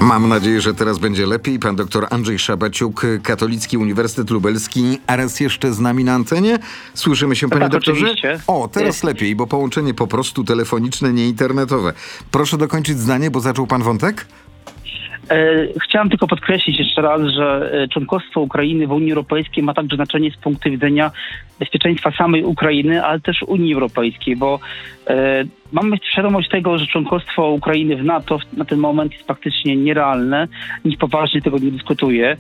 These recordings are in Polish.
Mam nadzieję, że teraz będzie lepiej. Pan doktor Andrzej Szabaciuk, Katolicki Uniwersytet Lubelski, a raz jeszcze z nami na antenie. Słyszymy się, panie tak, doktorze? Oczywiście. O, teraz lepiej, bo połączenie po prostu telefoniczne, nie internetowe. Proszę dokończyć zdanie, bo zaczął pan wątek? Chciałem tylko podkreślić jeszcze raz, że członkostwo Ukrainy w Unii Europejskiej ma także znaczenie z punktu widzenia bezpieczeństwa samej Ukrainy, ale też Unii Europejskiej, bo mamy świadomość tego, że członkostwo Ukrainy w NATO na ten moment jest praktycznie nierealne. Nikt poważnie tego nie dyskutuje.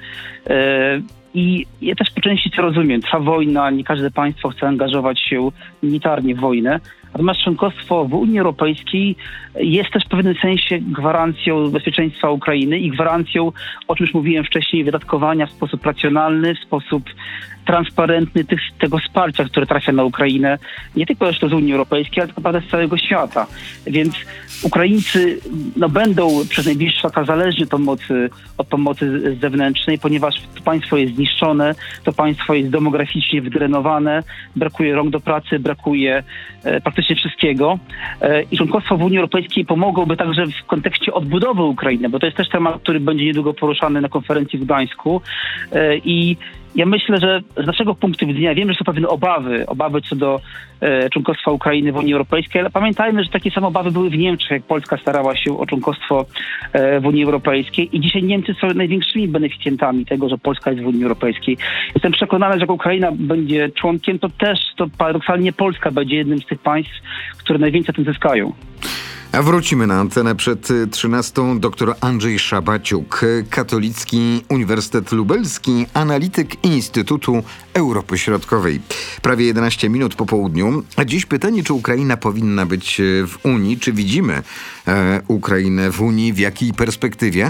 I ja też po części to rozumiem. Trwa wojna, nie każde państwo chce angażować się militarnie w wojnę. Natomiast członkostwo w Unii Europejskiej jest też w pewnym sensie gwarancją bezpieczeństwa Ukrainy i gwarancją, o czym już mówiłem wcześniej, wydatkowania w sposób racjonalny, w sposób transparentny tego wsparcia, które trafia na Ukrainę, nie tylko jeszcze z Unii Europejskiej, ale tak naprawdę z całego świata. Więc Ukraińcy będą przez najbliższe lata zależni od pomocy zewnętrznej, ponieważ to państwo jest zniszczone, to państwo jest demograficznie wydrenowane, brakuje rąk do pracy, brakuje praktycznie wszystkiego. I członkostwo w Unii Europejskiej pomogłoby także w kontekście odbudowy Ukrainy, bo to jest też temat, który będzie niedługo poruszany na konferencji w Gdańsku. I ja myślę, że z naszego punktu widzenia wiem, że są pewne obawy co do członkostwa Ukrainy w Unii Europejskiej, ale pamiętajmy, że takie same obawy były w Niemczech, jak Polska starała się o członkostwo w Unii Europejskiej i dzisiaj Niemcy są największymi beneficjentami tego, że Polska jest w Unii Europejskiej. Jestem przekonany, że jak Ukraina będzie członkiem, to paradoksalnie Polska będzie jednym z tych państw, które najwięcej tym zyskają. A wrócimy na antenę przed 13. Dr Andrzej Szabaciuk, Katolicki Uniwersytet Lubelski, analityk Instytutu Europy Środkowej. Prawie 11 minut po południu. A dziś pytanie, czy Ukraina powinna być w Unii? Czy widzimy Ukrainę w Unii? W jakiej perspektywie?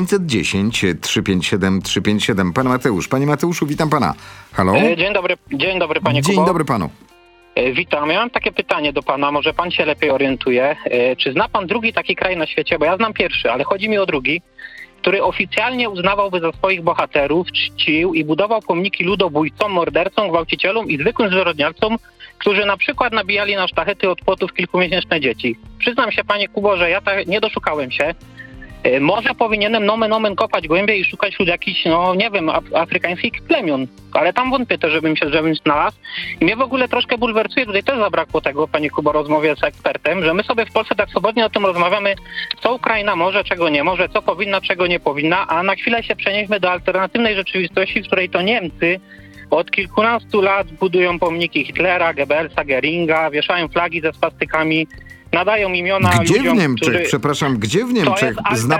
510 357 357. Pan Mateusz. Panie Mateuszu, witam pana. Halo? Dzień dobry, panie Kubo. Dzień dobry panu. Witam. Ja mam takie pytanie do pana, może pan się lepiej orientuje. Czy zna pan drugi taki kraj na świecie, bo ja znam pierwszy, ale chodzi mi o drugi, który oficjalnie uznawałby za swoich bohaterów, czcił i budował pomniki ludobójcom, mordercom, gwałcicielom i zwykłym zwyrodnialcom, którzy na przykład nabijali na sztachety od płotów kilkumiesięczne dzieci. Przyznam się, panie Kubo, że ja nie doszukałem się. Może powinienem nomen omen kopać głębiej i szukać wśród jakichś, afrykańskich plemion. Ale tam wątpię też, żebym znalazł. I mnie w ogóle troszkę bulwersuje, tutaj też zabrakło tego, panie Kubo, rozmowie z ekspertem, że my sobie w Polsce tak swobodnie o tym rozmawiamy, co Ukraina może, czego nie może, co powinna, czego nie powinna, a na chwilę się przenieśmy do alternatywnej rzeczywistości, w której to Niemcy od kilkunastu lat budują pomniki Hitlera, Goebbelsa, Geringa, wieszają flagi ze swastykami, nadają imiona gdzie ludziom, w Niemczech? Gdzie w Niemczech?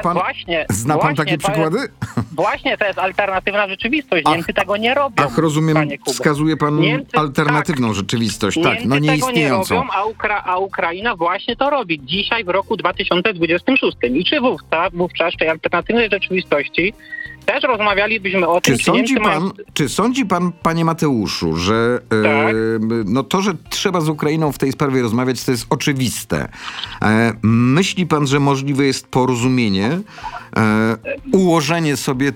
Zna pan takie przykłady? Właśnie, to jest alternatywna rzeczywistość. Niemcy tego nie robią. Ach, rozumiem, wskazuje pan alternatywną rzeczywistość. Niemcy nieistniejącą. Tego nie robią, a Ukraina właśnie to robi. Dzisiaj w roku 2026. I czy wówczas w tej alternatywnej rzeczywistości też rozmawialibyśmy o tym, czy sądzi pan, panie Mateuszu, że to, że trzeba z Ukrainą w tej sprawie rozmawiać, to jest oczywiste. Myśli pan, że możliwe jest porozumienie, ułożenie sobie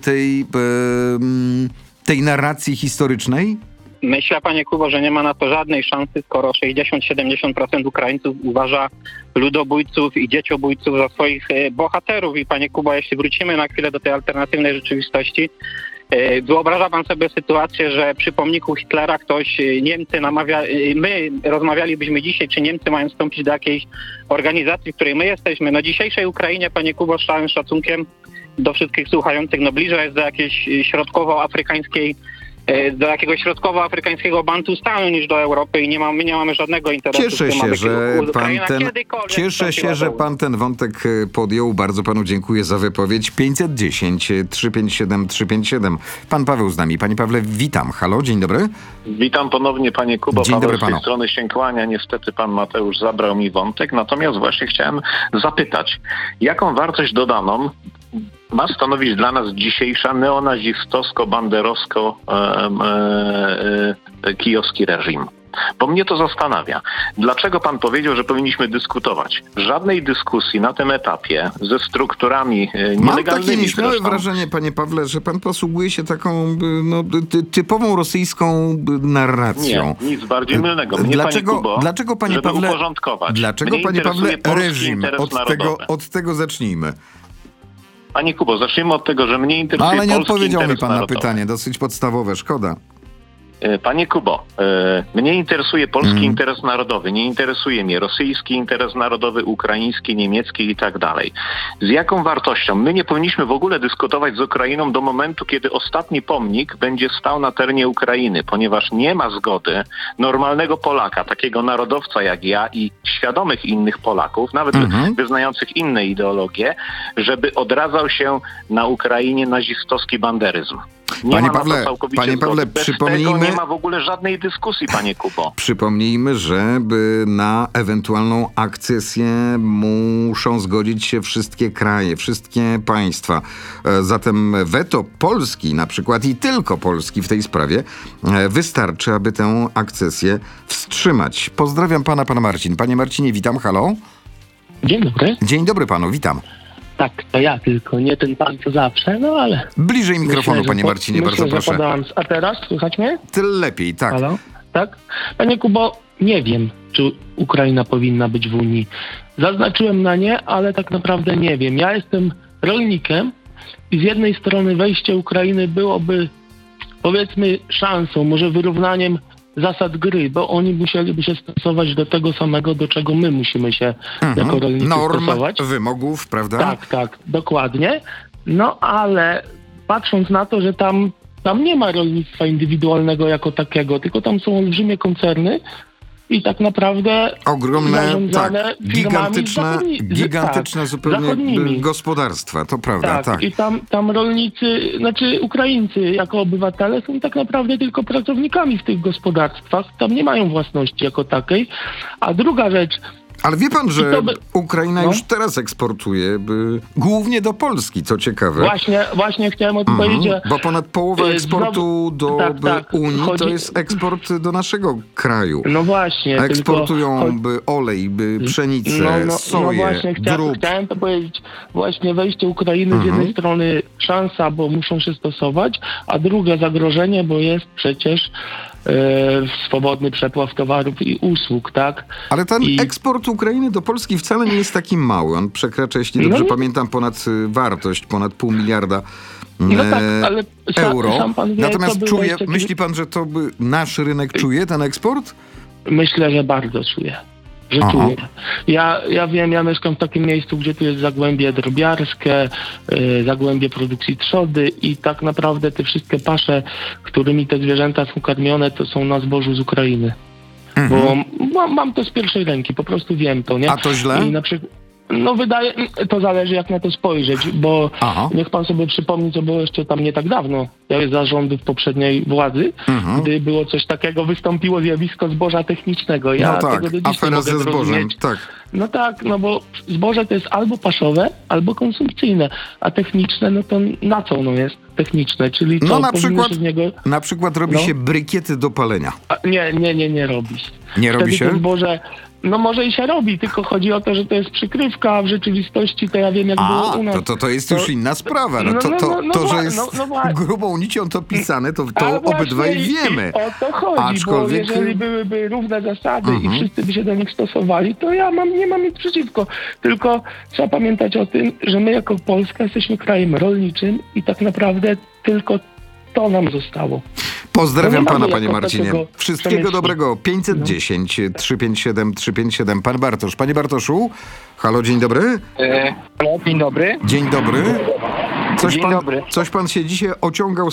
tej narracji historycznej? Myślę, panie Kubo, że nie ma na to żadnej szansy, skoro 60-70% Ukraińców uważa ludobójców i dzieciobójców za swoich bohaterów. I panie Kubo, jeśli wrócimy na chwilę do tej alternatywnej rzeczywistości, wyobraża pan sobie sytuację, że przy pomniku Hitlera Niemcy my rozmawialibyśmy dzisiaj, czy Niemcy mają wstąpić do jakiejś organizacji, w której my jesteśmy. Na dzisiejszej Ukrainie, panie Kubo, z całym szacunkiem do wszystkich słuchających, bliżej jest do jakiejś do jakiegoś środkowoafrykańskiego Bantustanu niż do Europy i my nie mamy żadnego interesu. Cieszę się, że pan ten wątek podjął. Bardzo panu dziękuję za wypowiedź. 510 357 357. Pan Paweł z nami. Panie Pawle, witam. Halo, dzień dobry. Witam ponownie, panie Kubo. Dzień dobry panu. Z tej strony się kłania. Niestety pan Mateusz zabrał mi wątek. Natomiast właśnie chciałem zapytać, jaką wartość dodaną ma stanowić dla nas dzisiejsza neonazistowsko-banderowsko-kijowski reżim? Bo mnie to zastanawia. Dlaczego pan powiedział, że powinniśmy dyskutować? Żadnej dyskusji na tym etapie ze strukturami nielegalnymi. Mam takie nieśmiałe wrażenie, panie Pawle, że pan posługuje się taką typową rosyjską narracją. Nie, nic bardziej mylnego. Dlaczego, panie Pawle, uporządkować. Dlaczego, panie Pawle, reżim? Od tego zacznijmy. Panie Kubo, zacznijmy od tego, że mnie interesuje Ale nie polski odpowiedział mi interes pan na narodowy. pytanie, dosyć podstawowe, szkoda. Panie Kubo, mnie interesuje polski interes narodowy, nie interesuje mnie rosyjski interes narodowy, ukraiński, niemiecki i tak dalej. Z jaką wartością? My nie powinniśmy w ogóle dyskutować z Ukrainą do momentu, kiedy ostatni pomnik będzie stał na terenie Ukrainy, ponieważ nie ma zgody normalnego Polaka, takiego narodowca jak ja i świadomych innych Polaków, nawet wyznających inne ideologie, żeby odradzał się na Ukrainie nazistowski banderyzm. Nie Panie ma na Pawle, to całkowicie panie Pawle, zgody. Bez przypomnijmy- tego nie ma w ogóle żadnej dyskusji, panie Kubo. Przypomnijmy, że na ewentualną akcesję muszą zgodzić się wszystkie kraje, wszystkie państwa. Zatem weto Polski na przykład i tylko Polski w tej sprawie wystarczy, aby tę akcesję wstrzymać. Pozdrawiam pana, pan Marcin. Panie Marcinie, witam, halo. Dzień dobry. Dzień dobry panu, witam. Tak, to ja tylko, nie ten pan co zawsze, no ale... Bliżej mikrofonu, myślę, że panie Marcinie, myślę, bardzo że proszę. podałam. A teraz słychać mnie? Tyle lepiej, tak. Halo? Tak? Panie Kubo, nie wiem, czy Ukraina powinna być w Unii. Zaznaczyłem na nie, ale tak naprawdę nie wiem. Ja jestem rolnikiem i z jednej strony wejście Ukrainy byłoby, powiedzmy, szansą, może wyrównaniem zasad gry, bo oni musieliby się stosować do tego samego, do czego my musimy się jako rolnicy Norm, stosować. wymogów, prawda? Tak, dokładnie. No ale patrząc na to, że tam nie ma rolnictwa indywidualnego jako takiego, tylko tam są olbrzymie koncerny i tak naprawdę Ogromne, tak, zarządzane firmami gigantyczne zupełnie zachodnimi. gospodarstwa, to prawda, tak. I tam rolnicy, znaczy Ukraińcy jako obywatele są tak naprawdę tylko pracownikami w tych gospodarstwach, tam nie mają własności jako takiej. A druga rzecz, Ale wie pan, że Ukraina No. już teraz eksportuje głównie do Polski, co ciekawe. właśnie chciałem o tym powiedzieć, że Bo ponad połowa eksportu do tak, Unii to chodzi- jest eksport do naszego kraju. no właśnie. Eksportują tylko olej, pszenicę, soję, właśnie, drób. chciałem to powiedzieć. Właśnie wejście Ukrainy z jednej strony szansa, bo muszą się stosować, a drugie zagrożenie, bo jest przecież swobodny przepływ towarów i usług, tak? Ale ten eksport Ukrainy do Polski wcale nie jest taki mały. On przekracza, jeśli dobrze pamiętam, ponad wartość, ponad $500 miliarda No tak, ale euro. sam pan wie, Natomiast to było jeszcze myśli pan, że to nasz rynek czuje ten eksport? Myślę, że bardzo czuję. Że czuję. Ja wiem, ja mieszkam w takim miejscu, gdzie tu jest zagłębie drobiarskie, zagłębie produkcji trzody i tak naprawdę te wszystkie pasze, którymi te zwierzęta są karmione, to są na zbożu z Ukrainy. Bo mam to z pierwszej ręki, po prostu wiem to, nie? A to źle? I na przykład, to zależy jak na to spojrzeć, bo niech pan sobie przypomni, co było jeszcze tam nie tak dawno, za rządów poprzedniej władzy, gdy było coś takiego, wystąpiło zjawisko zboża technicznego. Ja tego do dziś nie afera mogę ze zbożem, zrozumieć. tak. No tak, no bo zboże to jest albo paszowe, albo konsumpcyjne, a techniczne, no to na co ono jest techniczne, czyli co? No na powinno przykład, się z niego... na przykład robi się brykiety do palenia. Nie robi się. Nie robi Wtedy się? to zboże, no może i się robi, tylko chodzi o to, że to jest przykrywka, a w rzeczywistości to ja wiem, jak było u nas. To jest już inna sprawa. Że jest grubą nicią to pisane, to obydwaj wiemy. O to chodzi, bo jeżeli byłyby równe zasady i wszyscy by się do nich stosowali, to ja nie mam nic przeciwko. Tylko trzeba pamiętać o tym, że my jako Polska jesteśmy krajem rolniczym i tak naprawdę tylko to nam zostało. Pozdrawiam pana, panie jako Marcinie. takiego Wszystkiego przemysłu. dobrego. 510 357 357. Pan Bartosz. Panie Bartoszu, halo, dzień dobry. Dzień dobry. Dzień dobry. Dzień dobry. Coś pan się dzisiaj ociągał